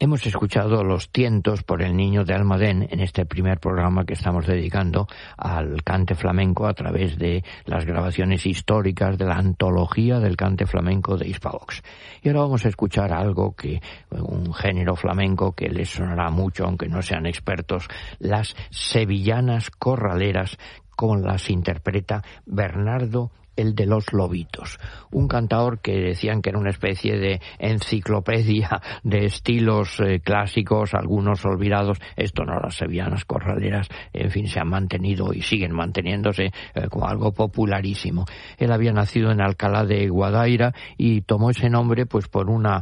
Hemos escuchado los tientos por el Niño de Almadén en este primer programa que estamos dedicando al cante flamenco a través de las grabaciones históricas de la antología del cante flamenco de Hispavox. Y ahora vamos a escuchar un género flamenco que les sonará mucho, aunque no sean expertos, las sevillanas corraleras, como las interpreta Bernardo el de los Lobitos, un cantaor que decían que era una especie de enciclopedia de estilos clásicos, algunos olvidados. Esto no, las sevillanas corraleras, en fin, se han mantenido y siguen manteniéndose como algo popularísimo. Él había nacido en Alcalá de Guadaira y tomó ese nombre pues por una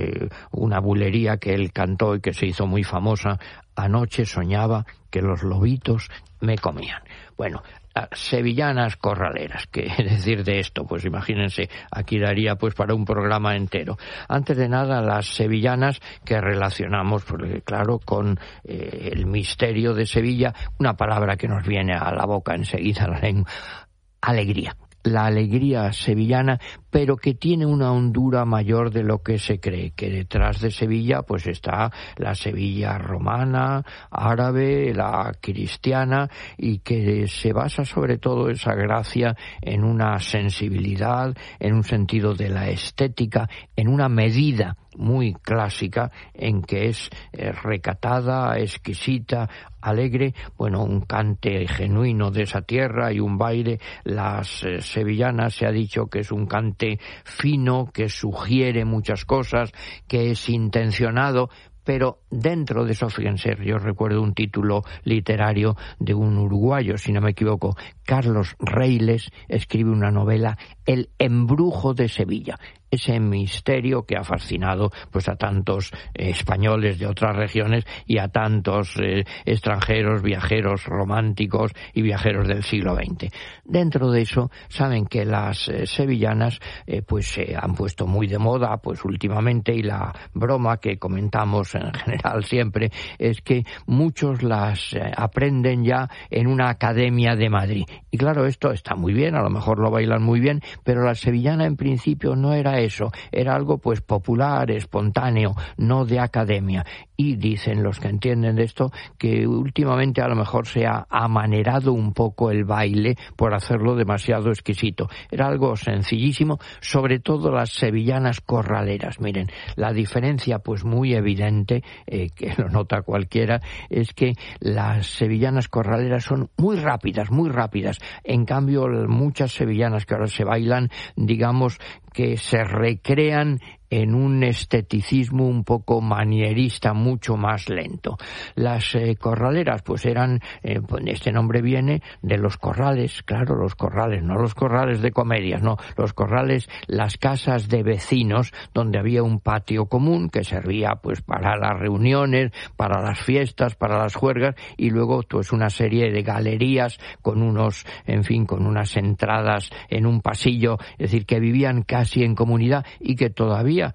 bulería que él cantó y que se hizo muy famosa: anoche soñaba que los lobitos me comían. Bueno, sevillanas corraleras, ¿qué decir de esto? Pues imagínense, aquí daría pues para un programa entero. Antes de nada, las sevillanas que relacionamos, porque claro, con el misterio de Sevilla, una palabra que nos viene a la boca enseguida, la lengua: alegría. La alegría sevillana, pero que tiene una hondura mayor de lo que se cree, que detrás de Sevilla pues está la Sevilla romana, árabe, la cristiana, y que se basa sobre todo esa gracia en una sensibilidad, en un sentido de la estética, en una medida muy clásica en que es recatada, exquisita, alegre, bueno, un cante genuino de esa tierra y un baile. Las sevillanas se ha dicho que es un cante fino, que sugiere muchas cosas, que es intencionado, pero dentro de eso, fíjense, yo recuerdo un título literario de un uruguayo, si no me equivoco, Carlos Reiles, escribe una novela, El embrujo de Sevilla, ese misterio que ha fascinado pues a tantos españoles de otras regiones y a tantos extranjeros, viajeros románticos y viajeros del siglo XX. Dentro de eso, saben que las sevillanas pues se han puesto muy de moda pues últimamente, y la broma que comentamos en general siempre es que muchos las aprenden ya en una academia de Madrid. Y claro, esto está muy bien, a lo mejor lo bailan muy bien, pero la sevillana en principio no era eso, era algo pues popular, espontáneo, no de academia. Y dicen los que entienden de esto que últimamente a lo mejor se ha amanerado un poco el baile por hacerlo demasiado exquisito. Era algo sencillísimo, sobre todo las sevillanas corraleras. Miren, la diferencia pues muy evidente, que lo nota cualquiera, es que las sevillanas corraleras son muy rápidas, muy rápidas. En cambio, muchas sevillanas que ahora se bailan, digamos que se recrean en un esteticismo un poco manierista, mucho más lento. Las corraleras pues eran, este nombre viene de los corrales, claro, los corrales, no los corrales de comedias, no, los corrales, las casas de vecinos donde había un patio común que servía pues para las reuniones, para las fiestas, para las juergas, y luego pues una serie de galerías con unos, en fin, con unas entradas en un pasillo, es decir, que vivían casi en comunidad y que todavía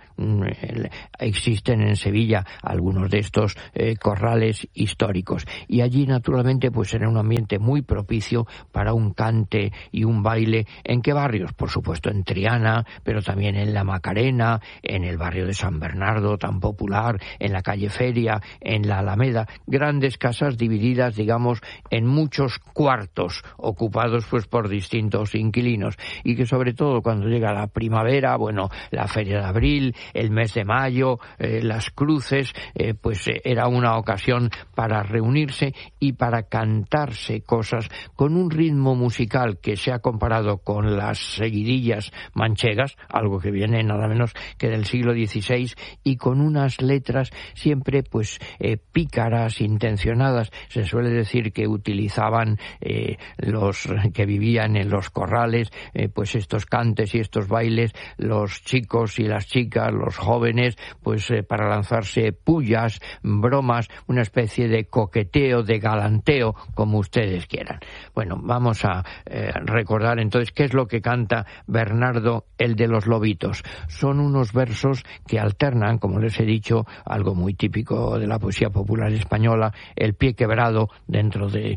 existen en Sevilla algunos de estos corrales históricos. Y allí naturalmente pues era un ambiente muy propicio para un cante y un baile. ¿En qué barrios? Por supuesto en Triana, pero también en la Macarena, en el barrio de San Bernardo tan popular, en la calle Feria, en la Alameda, grandes casas divididas, digamos, en muchos cuartos ocupados pues por distintos inquilinos, y que sobre todo cuando llega la primavera, bueno, la Feria de Abril, el mes de mayo, las cruces, pues era una ocasión para reunirse y para cantarse cosas con un ritmo musical que se ha comparado con las seguidillas manchegas, algo que viene nada menos que del siglo XVI, y con unas letras siempre pues pícaras, intencionadas. Se suele decir que utilizaban los que vivían en los corrales, pues estos cantes y estos bailes, los chicos y las chicas, los jóvenes, pues para lanzarse pullas, bromas, una especie de coqueteo, de galanteo, como ustedes quieran. Bueno, vamos a recordar entonces qué es lo que canta Bernardo el de los Lobitos. Son unos versos que alternan, como les he dicho, algo muy típico de la poesía popular española, el pie quebrado dentro de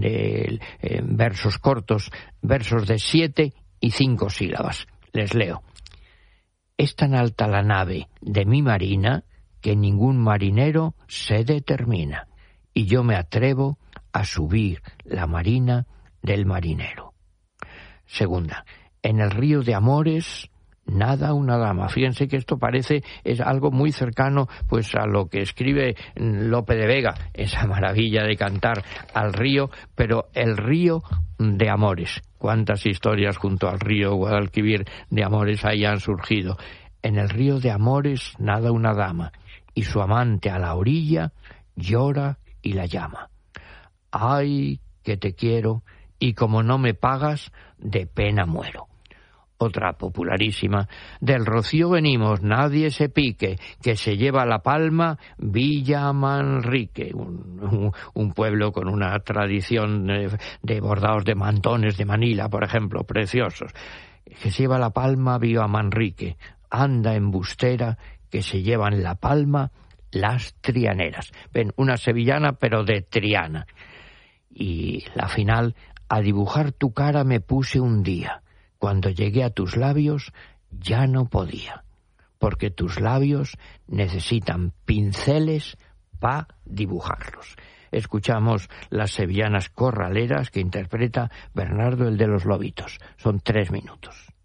versos cortos, versos de 7 y 5 sílabas. Les leo. Es tan alta la nave de mi marina que ningún marinero se determina, y yo me atrevo a subir la marina del marinero. Segunda, en el río de amores nada una dama. Fíjense que esto es algo muy cercano pues a lo que escribe Lope de Vega, esa maravilla de cantar al río, pero el río de amores. Cuántas historias junto al río Guadalquivir de amores ahí han surgido. En el río de amores nada una dama, y su amante a la orilla llora y la llama. Ay, que te quiero, y como no me pagas, de pena muero. Otra popularísima, del Rocío venimos, nadie se pique, que se lleva la palma Villa Manrique, un pueblo con una tradición de bordados de mantones de Manila, por ejemplo, preciosos. Que se lleva la palma Villa Manrique, anda embustera, que se llevan la palma las trianeras. Ven, una sevillana pero de Triana. Y la final, a dibujar tu cara me puse un día. Cuando llegué a tus labios ya no podía, porque tus labios necesitan pinceles para dibujarlos. Escuchamos las sevillanas corraleras que interpreta Bernardo el de los Lobitos. Son 3 minutos.